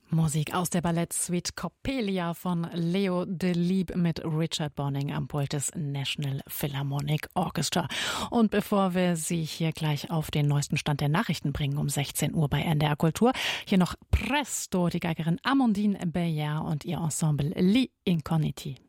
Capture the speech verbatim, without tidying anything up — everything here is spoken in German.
Musik aus der Ballettsuite Coppelia von Leo Delibes mit Richard Bonynge am Pult des National Philharmonic Orchestra. Und bevor wir Sie hier gleich auf den neuesten Stand der Nachrichten bringen, um sechzehn Uhr bei N D R Kultur, hier noch Presto, die Geigerin Amandine Beyer und ihr Ensemble Li Incogniti.